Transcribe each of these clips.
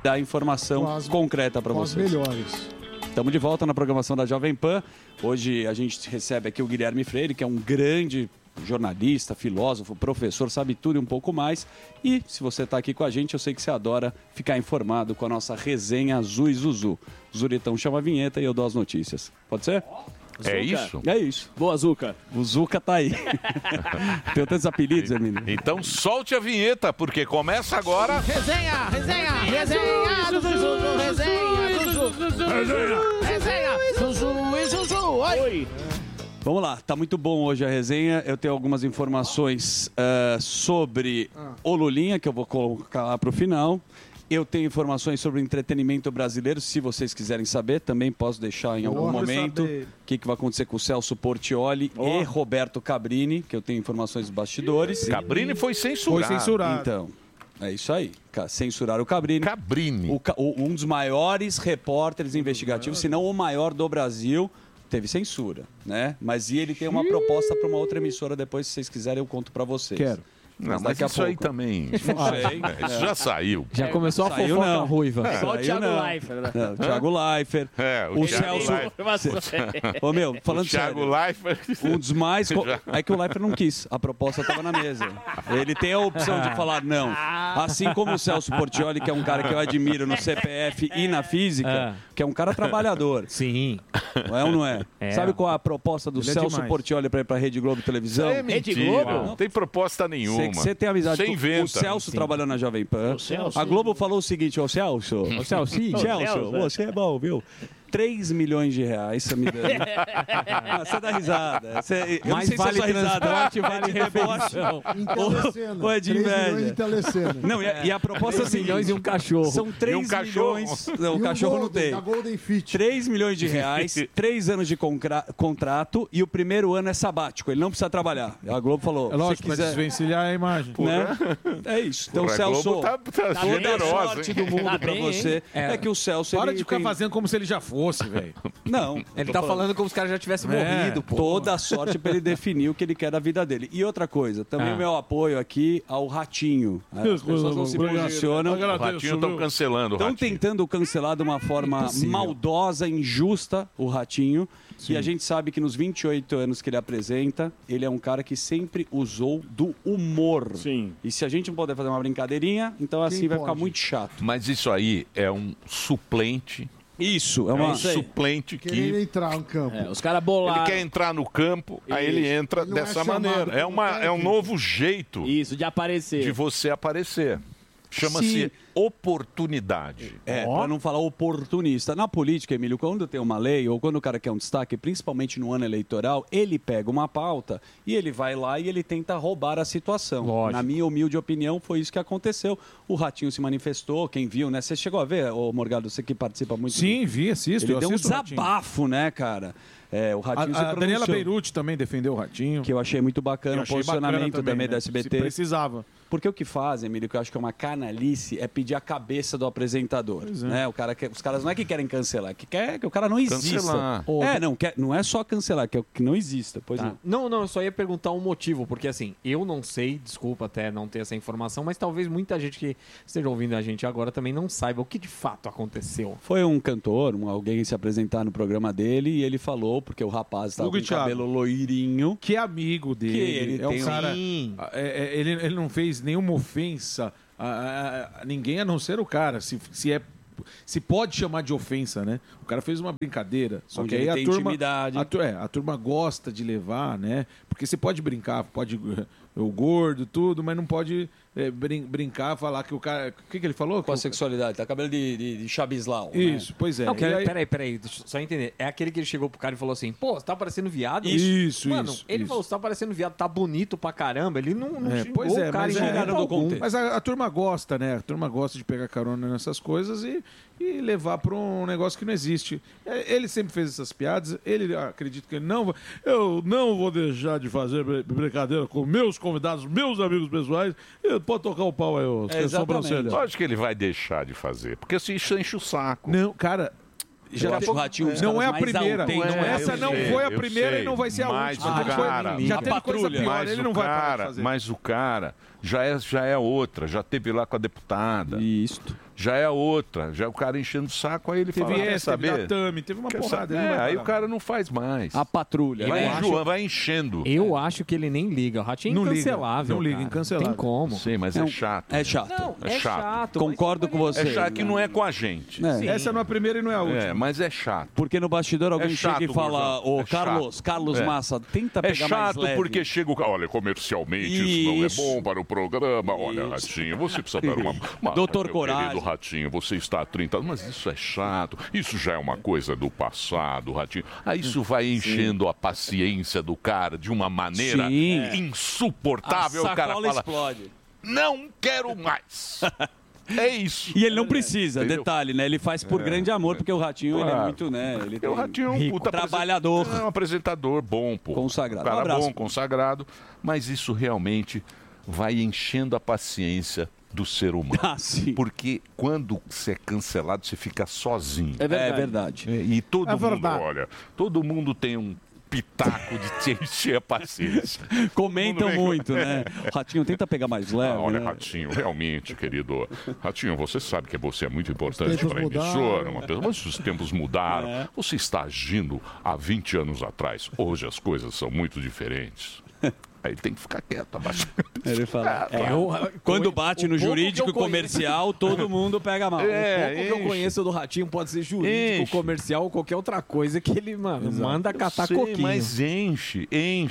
dar informação concreta para vocês. Os melhores. Estamos de volta na programação da Jovem Pan. Hoje a gente recebe aqui o Guilherme Freire, que é um grande jornalista, filósofo, professor, sabe tudo e um pouco mais. E se você está aqui com a gente, eu sei que você adora ficar informado com a nossa resenha Azul e Zuzu. Zuritão chama a vinheta e eu dou as notícias. Pode ser? É isso? É isso. Boa, Zuca. O Zuca tá aí. Tem tantos apelidos, Emílio. Então solte a vinheta, porque começa agora... Resenha do Zuzu, resenha Zuzu e Zuzu, oi. Vamos lá, tá muito bom hoje a resenha. Eu tenho algumas informações sobre o Lulinha, que eu vou colocar lá pro final. Eu tenho informações sobre o entretenimento brasileiro, se vocês quiserem saber, também posso deixar em algum momento o que vai acontecer com o Celso Portiolli e Roberto Cabrini, que eu tenho informações dos bastidores. Cabrini foi censurado. Foi censurado. Então, é isso aí. Censuraram o Cabrini. Cabrini. Um dos maiores repórteres investigativos, se não o maior do Brasil, teve censura, né? Mas ele tem uma proposta para uma outra emissora, depois, se vocês quiserem, eu conto para vocês. Quero. Não, mas daqui a isso aí pouco. também. Isso já saiu. Já começou a Saiu, fofoca não. ruiva. É igual o Thiago Leifert, né? Não, o Thiago Leifert. O Thiago Celso. Ô, meu, falando Thiago sério. Leifert. Um dos mais... É que o Leifert não quis. A proposta estava na mesa. Ele tem a opção de falar não. Assim como o Celso Portiolli, que é um cara que eu admiro no CPF e na física, que é um cara trabalhador. Sim. Não é ou não é? Sabe qual é a proposta do Ele é Celso demais. Portiolli para ir para a Rede Globo Televisão? É mentira. Não tem proposta nenhuma. Você tem amizade Você inventa. o Celso trabalhando na Jovem Pan. Celso. A Globo falou o seguinte, ô Celso, Celso, você é bom, viu? 3 milhões de reais, você me deu. Você dá risada. Eu Mais não sei vale se é sua risada, transporte, vale de deboche, Em telecena. ou é de 3 milhões inveja. em telecena. Não, e a proposta é 3 milhões e um cachorro. São 3 E um cachorro. milhões. Não, E o cachorro não Golden, tem. da Golden Fit. 3 milhões de reais, 3 anos de contrato e o primeiro ano é sabático. Ele não precisa trabalhar. A Globo falou. É lógico, se mas quiser, desvencilhar a imagem. né? É isso. Então, Porra, a Celso, Globo tá toda a generosa, sorte hein? do mundo Tá pra bem, você é que o Celso... Para ele de ficar tem- fazendo como se ele já fosse, velho. Não. Ele tá falando como se os caras já tivessem morrido, pô. Toda a sorte para ele definir o que ele quer da vida dele. E outra coisa, também o meu apoio aqui ao Ratinho. As pessoas não se posicionam. O Ratinho estão cancelando o Estão Ratinho. tentando cancelar de uma forma maldosa, injusta, o Ratinho. E a gente sabe que nos 28 anos que ele apresenta, ele é um cara que sempre usou do humor. Sim. E se a gente não puder fazer uma brincadeirinha, então assim vai ficar pode? muito chato. Mas isso aí é um suplente. Isso, é É uma... um suplente Querendo que... entrar no campo. Os caras Ele bolaram. quer entrar no campo, aí ele entra Ele não é dessa chamado maneira. como É um técnico. novo jeito Isso, de aparecer. de você aparecer. Chama-se Sim. oportunidade. Para não falar oportunista. Na política, Emílio, quando tem uma lei ou quando o cara quer um destaque, principalmente no ano eleitoral, ele pega uma pauta e ele vai lá e ele tenta roubar a situação. Lógico. Na minha humilde opinião, foi isso que aconteceu. O Ratinho se manifestou, quem viu, né? Você chegou a ver, ô Morgado, você que participa muito. Sim, vi, assisto. Ele eu deu um assisto o Ratinho. desabafo, né, cara? O Ratinho se A Daniela pronunciou, Beirute também defendeu o Ratinho. que eu achei muito bacana Eu o achei posicionamento bacana também da né? SBT. Se precisava. Porque o que fazem, Emílio, que eu acho que é uma canalice, é pedir a cabeça do apresentador. Né? Os caras não é que querem cancelar, que quer que o cara não exista. Cancelar. Não é só cancelar, que é que não exista. Pois Tá. não. Não, eu só ia perguntar um motivo, porque assim, eu não sei, desculpa até não ter essa informação, mas talvez muita gente que esteja ouvindo a gente agora também não saiba o que de fato aconteceu. Foi um cantor, alguém se apresentar no programa dele e ele falou, porque o rapaz estava com Hugo o Thiago. cabelo loirinho. Que é amigo dele. Que ele é tem um um- cara. Sim. Ele não fez nenhuma ofensa a ninguém a não ser o cara. Se pode chamar de ofensa, né? O cara fez uma brincadeira. Só Onde que aí ele a tem turma, intimidade. a turma gosta de levar, né? Porque você pode brincar, pode o gordo, tudo, mas não pode brincar, falar que o cara. O que ele falou? Com a sexualidade, tá cabelo de Chabislau. Isso, pois é. Não, E aí- peraí, deixa eu só entender. É aquele que ele chegou pro cara e falou assim, pô, você tá parecendo viado? Isso, Mano, isso, ele isso. falou, você tá parecendo viado, tá bonito pra caramba. Ele não xingou Pois é, o cara mas, em momento do algum. contexto. mas a turma gosta, né? A turma gosta de pegar carona nessas coisas e levar para um negócio que não existe. Ele sempre fez essas piadas, ele acredita que ele não. Eu não vou deixar de fazer brincadeira com meus convidados, meus amigos pessoais. Pode tocar o pau aí, ô exatamente. sobrancelha. Lógico que ele vai deixar de fazer, porque isso enche o saco. Não, cara, Já acho o Ratinho um dos não caras é a mais primeira. autênticos. Essa não foi a primeira e não vai ser a Mas última. o cara, Já teve coisa pior, ele não vai parar de fazer. Mas o cara já é outra, já teve lá com a deputada. Isso. Já é outra, já o cara enchendo o saco, aí ele Teve fala, quer essa, teve saber? da Tami, teve uma porrada. ele não vai Aí parar. o cara não faz mais. A patrulha. Vai enchendo. Eu acho que ele nem liga. O Ratinho é Não liga, incancelável. não liga, cara. incancelável. Tem como. Sim, mas é chato. É chato. Não, É chato. Concordo com você. É chato que não é com a gente. É. Essa não é a primeira e não é a última. É, mas é chato. Porque no bastidor alguém É chato, chega e fala, Gordão. ô É Carlos, chato. Carlos É. Massa, tenta É pegar mais chato leve. porque chega o cara. Olha, comercialmente isso não é Isso. bom para o programa. Olha, Ratinho, você precisa dar uma Doutor meu Coragem. querido Ratinho, você está há 30 anos, mas isso é chato. Isso já é uma coisa do passado, Ratinho. Aí isso vai enchendo a paciência do cara de uma maneira Sim. insuportável. A O cara sacola fala, explode. não quero mais. É isso. E ele não precisa, Entendeu? detalhe, né? Ele faz por grande amor, porque o Ratinho ele é Claro. muito, né? Ele Porque o Ratinho é um puta trabalhador. É um apresentador bom, pô. Consagrado. Um cara Um abraço. bom, consagrado. Mas isso realmente vai enchendo a paciência do ser humano. Ah, sim. Porque quando você é cancelado, você fica sozinho. É verdade. E todo É mundo, verdade. olha, todo mundo tem um pitaco de te encher a paciência. Comentam Todo mundo muito, né? O Ratinho tenta pegar mais leve. Olha, né? Ratinho, realmente, querido. Ratinho, você sabe que você é muito importante tempos para a emissora, mudaram. Matheus, mas os tempos mudaram. É. Você está agindo há 20 anos atrás. Hoje as coisas são muito diferentes. Aí tem que ficar quieto, abaixo. Ele fala. Eu- Quando bate no o pouco jurídico que eu conheço- comercial, todo mundo pega mal. O pouco que eu conheço do Ratinho pode ser jurídico, Enche. comercial ou qualquer outra coisa que ele, mano, manda catar Sei, coquinho. mas enche.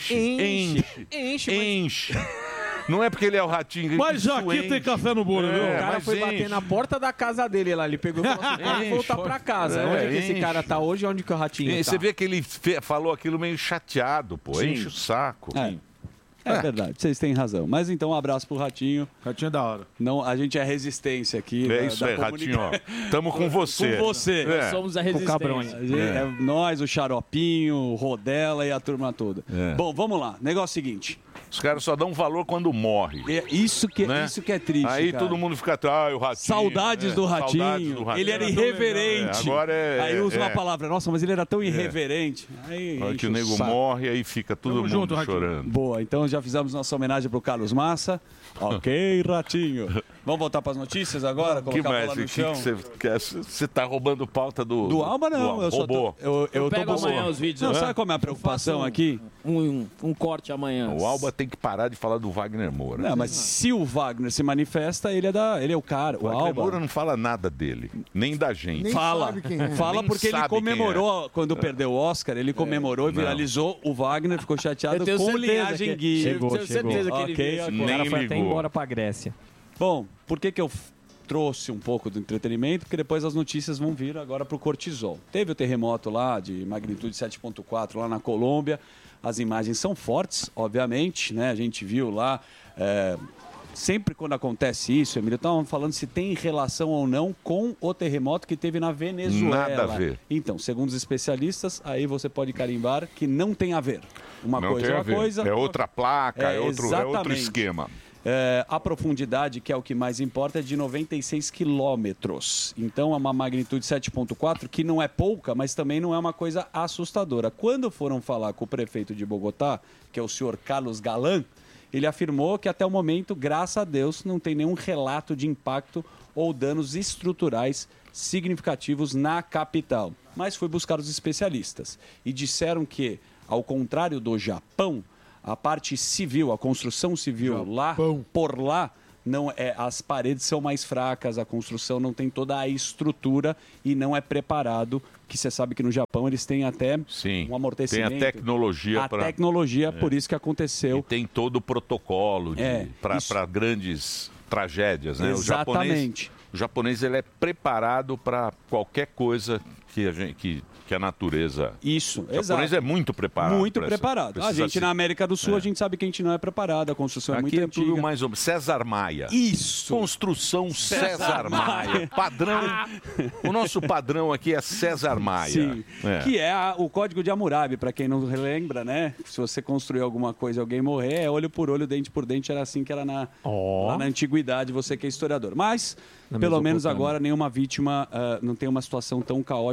Enche. Não é porque ele é o Ratinho. que Mas já isso aqui enche. tem café no bolo, viu? O cara mas foi bater enche. na porta da casa dele lá. Ele pegou e falou assim: "Vou voltar pra casa. É, Onde é que esse enche. cara tá hoje? Onde que o Ratinho E tá?" você vê que ele falou aquilo meio chateado, pô. Sim. Enche o saco. É verdade, vocês têm razão. Mas então, um abraço pro Ratinho. Ratinho é da hora. Não, a gente é resistência aqui. É da- isso da aí, Ratinho, ó. Tamo com você. Com você. É. Somos a Com resistência. cabrões. É nós, o Xaropinho, o Rodela e a turma toda. É. Bom, vamos lá. Negócio seguinte. Os caras só dão valor quando morre. É isso que Né? é triste. Aí cara. todo mundo fica atrás, o Ratinho. Saudades do Ratinho. saudades do Ratinho. Ele era Era tão irreverente. legal. Agora Aí usa uma é. palavra. Nossa, mas ele era tão irreverente. Aí Olha enche que o nego saco. morre, aí fica todo Tamo mundo junto, Ratinho. chorando. Boa, então já fizemos nossa homenagem pro Carlos Massa. Ok, Ratinho. Vamos voltar para as notícias agora? O que Colocar a mais? bola O no que chão? você quer? Você tá roubando pauta do... Do Alba, não. do Eu só tô, Roubou. eu tô Pego buscando- amanhã os vídeos. Não, né? sabe qual é a minha preocupação faço aqui? Um corte amanhã. O Alba tem que parar de falar do Wagner Moura. Não, mas se o Wagner se manifesta, ele é o cara. O O Wagner Alba Moura não fala nada dele, nem da gente. Nem fala. sabe quem é. Fala Nem porque ele sabe quem comemorou quando perdeu o Oscar, ele comemorou e Não. viralizou. O Wagner ficou chateado Eu tenho com certeza linhagem que- Gui. Chegou, Tenho chegou. certeza que ele Ok, viu esse O Nem cara foi até ligou. embora pra Grécia. Bom, por que eu trouxe um pouco do entretenimento? Porque depois as notícias vão vir agora para o cortisol. Teve o terremoto lá de magnitude 7,4 lá na Colômbia. As imagens são fortes, obviamente, né? A gente viu lá. Sempre quando acontece isso, Emílio, estavam falando se tem relação ou não com o terremoto que teve na Venezuela. Nada a ver. Então, segundo os especialistas, aí você pode carimbar que não tem a ver. Uma Não coisa tem é a uma ver. coisa. É outra placa, é outro exatamente. esquema. A profundidade, que é o que mais importa, é de 96 quilômetros. Então é uma magnitude 7,4, que não é pouca, mas também não é uma coisa assustadora. Quando foram falar com o prefeito de Bogotá, que é o senhor Carlos Galán, ele afirmou que até o momento, graças a Deus, não tem nenhum relato de impacto ou danos estruturais significativos na capital. Mas foi buscar os especialistas e disseram que, ao contrário do Japão, a parte civil, a construção civil lá, por lá, não é, as paredes são mais fracas, a construção não tem toda a estrutura e não é preparado, que você sabe que no Japão eles têm até Sim, um amortecimento. tem a tecnologia A para... tecnologia, por isso que aconteceu. E tem todo o protocolo isso. para grandes tragédias, né? Exatamente. O japonês ele é preparado para qualquer coisa que a natureza... Isso, O japonês exato. é muito preparado. Muito pra essa- preparado. pra A esses gente na América do Sul, É. a gente sabe que a gente não é preparado, a construção é Aqui muito é antiga. tudo mais ou menos. César Maia. Isso. Construção César Maia. Padrão. O nosso padrão aqui é César Maia. Sim, É. que é o código de Hammurabi, para quem não lembra, né? Se você construir alguma coisa e alguém morrer, é olho por olho, dente por dente, era assim que era lá na antiguidade, você que é historiador. Mas, pelo menos Mesopotâmia. agora, nenhuma vítima, não tem uma situação tão caótica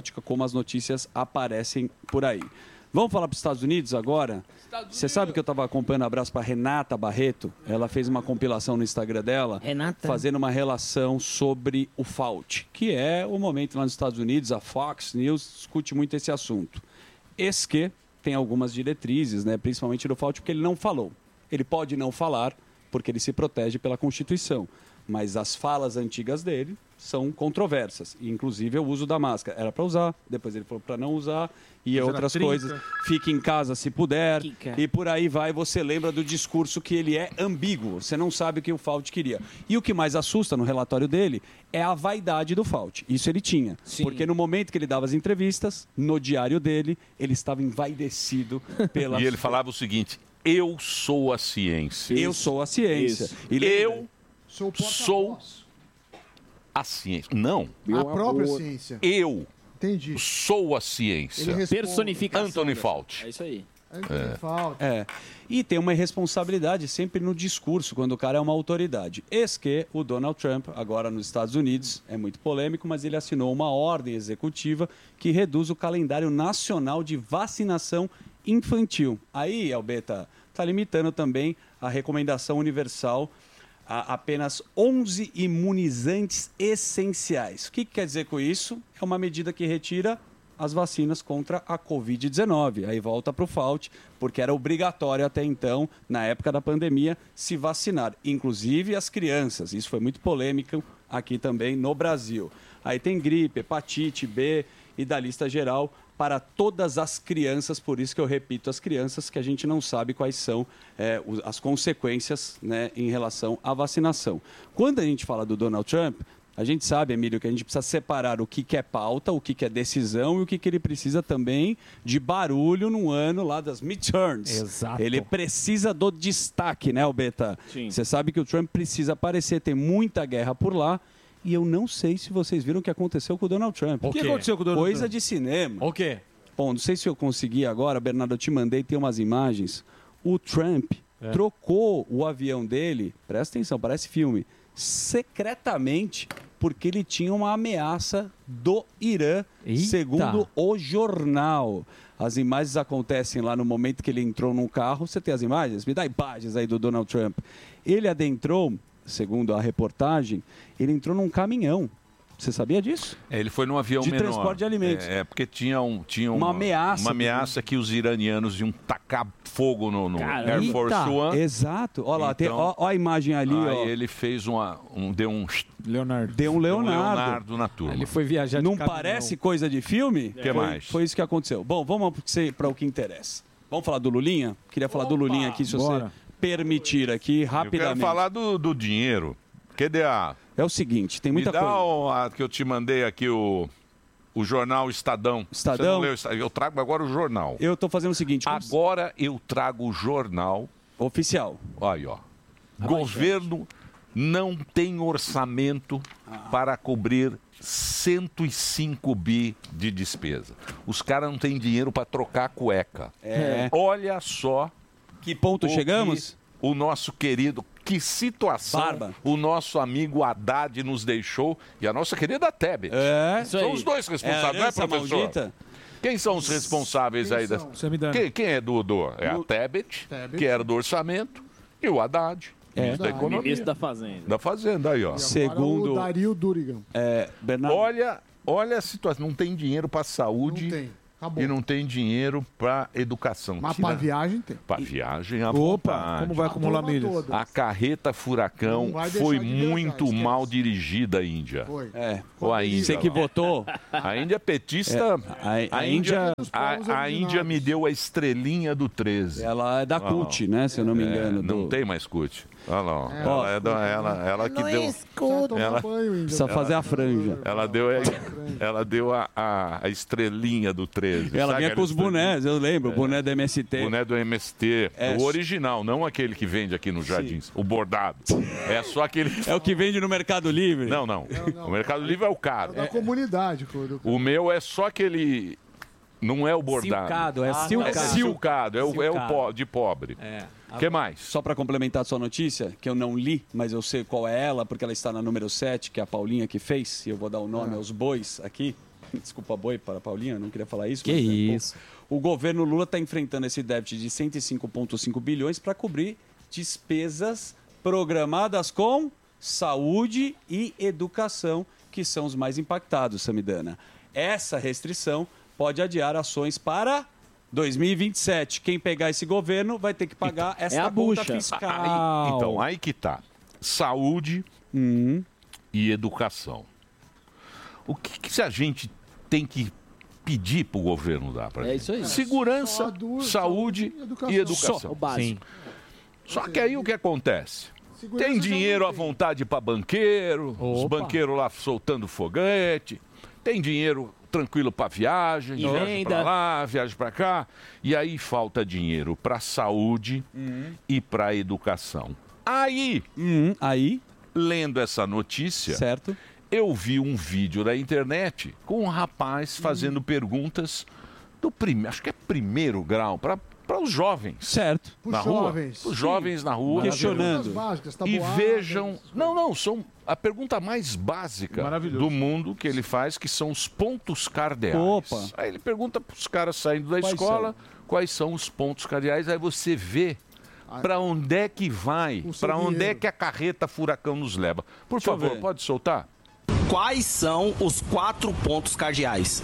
prática, como as notícias aparecem por aí. Vamos falar para os Estados Unidos agora? Você sabe que eu estava acompanhando, abraço para Renata Barreto. Ela fez uma compilação no Instagram dela, fazendo uma relação sobre o Fauci, que é o momento lá nos Estados Unidos, a Fox News discute muito esse assunto. Esse que tem algumas diretrizes, né, principalmente do Fauci, porque ele não falou. Ele pode não falar, porque ele se protege pela Constituição. Mas as falas antigas dele são controversas, inclusive o uso da máscara. Era para usar, depois ele falou para não usar, e outras coisas. Fique em casa se puder, e por aí vai. Você lembra do discurso que ele é ambíguo, você não sabe o que o Fauci queria. E o que mais assusta no relatório dele é a vaidade do Fauci. Isso ele tinha, porque no momento que ele dava as entrevistas, no diário dele, ele estava envaidecido pela... E ele falava o seguinte: eu sou a ciência. Eu sou a ciência. Eu sou a ciência. Não. A própria ciência. Eu Entendi. sou a ciência. Ele responde- Personificação. Anthony Fauci. É isso aí. Falta. É. E tem uma irresponsabilidade sempre no discurso, quando o cara é uma autoridade. Eis que o Donald Trump, agora nos Estados Unidos, é muito polêmico, mas ele assinou uma ordem executiva que reduz o calendário nacional de vacinação infantil. Aí, Albeta, está limitando também a recomendação universal a apenas 11 imunizantes essenciais. O que quer dizer com isso? É uma medida que retira as vacinas contra a Covid-19. Aí volta para o Fauci, porque era obrigatório até então, na época da pandemia, se vacinar, inclusive as crianças. Isso foi muito polêmico aqui também no Brasil. Aí tem gripe, hepatite B e da lista geral para todas as crianças, por isso que eu repito, as crianças, que a gente não sabe quais são as consequências, né, em relação à vacinação. Quando a gente fala do Donald Trump, a gente sabe, Emílio, que a gente precisa separar o que é pauta, o que é decisão e o que ele precisa também de barulho no ano lá das midterms. Exato. Ele precisa do destaque, né, Albeta? Sim. Você sabe que o Trump precisa aparecer, tem muita guerra por lá. E eu não sei se vocês viram o que aconteceu com o Donald Trump. O que aconteceu com o Donald Coisa Trump? de cinema. O quê? Bom, não sei se eu consegui agora, Bernardo, eu te mandei, tem umas imagens. O Trump trocou o avião dele, presta atenção, parece filme, secretamente, porque ele tinha uma ameaça do Irã, Eita. segundo o jornal. As imagens acontecem lá no momento que ele entrou num carro. Você tem as imagens? Me dá imagens aí do Donald Trump. Ele adentrou, segundo a reportagem, ele entrou num caminhão. Você sabia disso? Ele foi num avião De menor. transporte de alimentos. Porque tinha Uma ameaça. Uma ameaça que os iranianos iam tacar fogo no Air Force Eita, One. exato. Olha lá, Então, ó a imagem ali. Aí Ó. ele fez deu um Leonardo. Deu um Leonardo. Leonardo na turma. Ele foi viajar de Não caminhão. parece coisa de filme? Que mais? Foi isso que aconteceu. Bom, vamos para o que interessa. Vamos falar do Lulinha? Queria falar do Lulinha aqui, se Bora. você permitir aqui, Eu quero rapidamente. falar do dinheiro. Cadê a... É o seguinte, tem muita Me dá coisa. a que eu te mandei aqui, o jornal Estadão. Estadão? Você não leu Estadão? Eu trago agora o jornal. Eu estou fazendo o seguinte. Agora eu trago o jornal. Oficial. Aí, ó. Governo não tem orçamento para cobrir 105 bi de despesa. Os caras não têm dinheiro para trocar a cueca. Olha só. Que ponto chegamos? O nosso querido... Que situação Barba. o nosso amigo Haddad nos deixou e a nossa querida Tebet. São os dois responsáveis, não é, professor? Maldita. Quem são os responsáveis aí? Quem é do... É a Tebet, que era do orçamento, e o Haddad, ministro da Economia. Ministro da Fazenda. Da Fazenda, aí, ó. Segundo... O Dario Durigan. Bernardo... Olha a situação. Não tem dinheiro para saúde. Não tem. Acabou. E não tem dinheiro para educação. Mas pra viagem tem. Para viagem, à Opa, vontade. como vai acumular milhas? A carreta furacão Não vai deixar foi de viajar, muito esquece. mal dirigida, Índia. Foi. Ou a Índia. Você que lá. votou. A Índia é petista. A Índia... A Índia me deu a estrelinha do 13. Ela é da CUT, né? Se eu não me engano. Não tem mais CUT. Olha lá. Ó. Ela que deu. Ela- Precisa fazer a franja. Ela deu a estrelinha do 13. Ela Sabe vinha com aquela os bonés, eu lembro. Boné do MST. Boné do MST. É. O original, não aquele que vende aqui no Jardins. O bordado. É só aquele. É o que vende no Mercado Livre. Não. O Mercado Livre é o caro. Da comunidade, pô. O meu é só aquele. Não é o bordado. Silcado, é É silcado. silcado, é o Silcado. de pobre. É. O que mais? Só para complementar a sua notícia, que eu não li, mas eu sei qual é ela, porque ela está na número 7, que é a Paulinha que fez, e eu vou dar o nome aos bois aqui. Desculpa, boi para a Paulinha, não queria falar isso. Que mas, isso. O governo Lula está enfrentando esse déficit de 105,5 bilhões para cobrir despesas programadas com saúde e educação, que são os mais impactados, Samidana. Essa restrição pode adiar ações para 2027. Quem pegar esse governo vai ter que pagar essa conta fiscal. Aí que tá. Saúde e educação. O que a gente tem que pedir para o governo dar para gente? É isso aí. Segurança, saúde e educação. Só o básico. Sim. Só que aí o que acontece? Segurança Tem já dinheiro não à tem. vontade para banqueiro, os banqueiros lá soltando foguete, tem dinheiro tranquilo para viagem, viagem para lá, viagem para cá, e aí falta dinheiro para saúde e para educação. Aí, lendo essa notícia, certo? Eu vi um vídeo da internet com um rapaz fazendo perguntas do acho que é primeiro grau, para os jovens. Certo. Na rua. Os jovens na rua. Questionando. Básicas, E tabuadas. vejam. Não, são a pergunta mais básica do mundo que ele faz, que são os pontos cardeais. Opa. Aí ele pergunta para os caras saindo da escola quais são os pontos cardeais. Aí você vê para onde é que vai, para onde é que a carreta furacão nos leva. Por favor, pode soltar? Quais são os 4 pontos cardeais?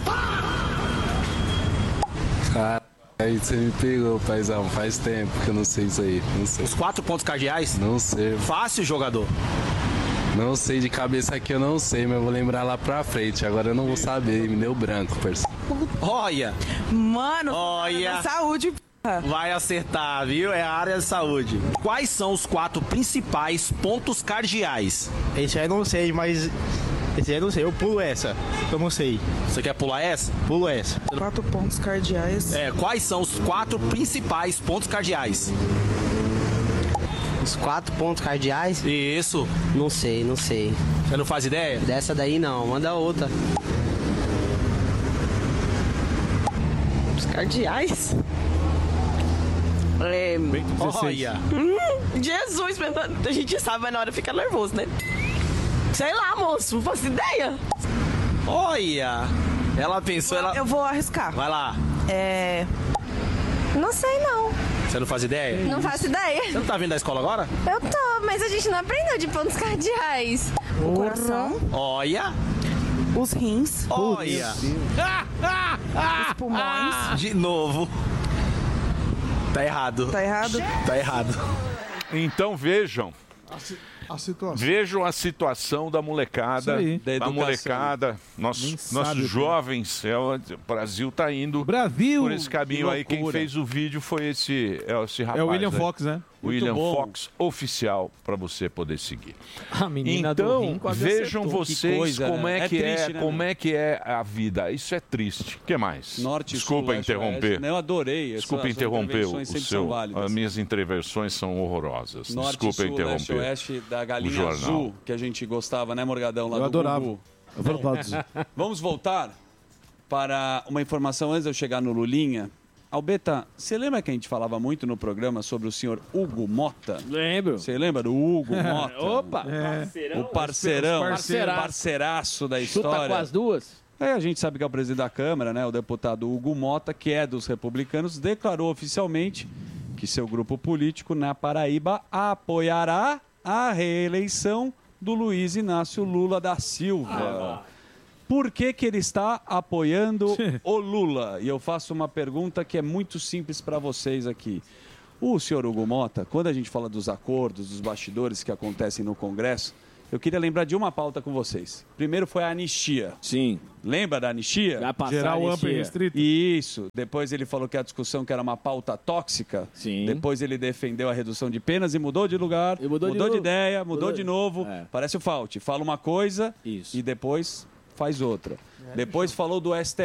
Aí você me pegou, paizão. Faz tempo que eu não sei isso aí. Não sei. Os 4 pontos cardeais? Não sei. Fácil, jogador. Não sei de cabeça aqui, eu não sei, mas eu vou lembrar lá pra frente. Agora eu não vou saber, me deu branco, parceiro. Olha. Mano, Olha. saúde, Vai acertar, viu? É a área de saúde. Quais são os 4 principais pontos cardeais? Esse aí eu não sei, mas... Esse aí eu não sei, eu pulo essa. Eu não sei. Você quer pular essa? Pulo essa. 4 pontos cardeais. Quais são os 4 principais pontos cardeais? Os 4 pontos cardeais? Isso. Não sei. Você não faz ideia? Dessa daí não, manda outra. Os cardeais? Olha. Jesus, a gente sabe, mas na hora fica nervoso, né? Sei lá, moço, não faço ideia. Olha. Ela pensou, Eu vou arriscar. Vai lá. Não sei, não. Você não faz ideia? Não faço ideia. Você não tá vindo da escola agora? Eu tô, mas a gente não aprendeu de pontos cardeais. O coração, Olha. os rins, Olha. os pulmões. De novo. Tá errado. Tá errado? Tá errado. Então vejam. A situação. Vejam a situação da molecada, Isso aí. Da da educação. molecada, nossos jovens, o Brasil tá indo Brasil! por esse caminho Que aí. Quem loucura. fez o vídeo foi esse rapaz. É o William né? Fox, né? William bom. Fox oficial para você poder seguir. A menina do Então rim quase vejam acertou. vocês Que coisa, como né? é que triste, né, como é que é a vida. Isso é triste. O que mais? Norte, Desculpa sul, leste, interromper. oeste. Não, eu adorei. Desculpa Essas interromper intervenções sempre são válidas. As minhas intervenções são horrorosas. Norte, Desculpa sul, leste, interromper. oeste da o galinha jornal. azul, que a gente gostava, né, Morgadão? Lá Eu do adorava. Gugu. É verdade. Vamos voltar para uma informação antes de eu chegar no Lulinha. Albeta, você lembra que a gente falava muito no programa sobre o senhor Hugo Mota? Lembro. Você lembra do Hugo Mota? Opa, O parceirão, Parceiraço. parceiraço da chuta história. com as duas. A gente sabe que é o presidente da Câmara, né? O deputado Hugo Mota, que é dos republicanos, declarou oficialmente que seu grupo político na Paraíba apoiará a reeleição do Luiz Inácio Lula da Silva. Por que ele está apoiando o Lula? E eu faço uma pergunta que é muito simples para vocês aqui. O senhor Hugo Mota, quando a gente fala dos acordos, dos bastidores que acontecem no Congresso, eu queria lembrar de uma pauta com vocês. Primeiro foi a anistia. Sim. Lembra da anistia? Vai passar Geral a amplo e anistia. restrito. Isso. Depois ele falou que a discussão que era uma pauta tóxica. Sim. Depois ele defendeu a redução de penas e mudou de lugar. E mudou de de novo. ideia, mudou de novo. É. Parece o Fauci. Fala uma coisa Isso. e depois faz outra. Depois falou do STF.